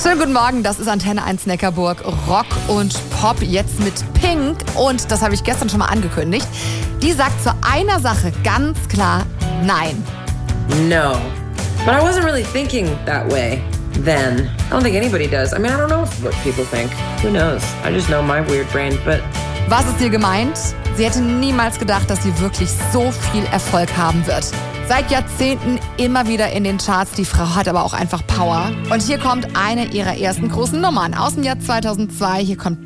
Schönen guten Morgen, das ist Antenne 1 Neckarburg, Rock und Pop, jetzt mit Pink. Und das habe ich gestern schon mal angekündigt. Die sagt zu einer Sache ganz klar Nein. No. But I wasn't really thinking that way then. I don't think anybody does. I mean, I don't know what people think. Who knows? I just know my weird brain, but... Was ist ihr gemeint? Sie hätte niemals gedacht, dass sie wirklich so viel Erfolg haben wird. Seit Jahrzehnten immer wieder in den Charts. Die Frau hat aber auch einfach Power. Und hier kommt eine ihrer ersten großen Nummern aus dem Jahr 2002. Hier kommt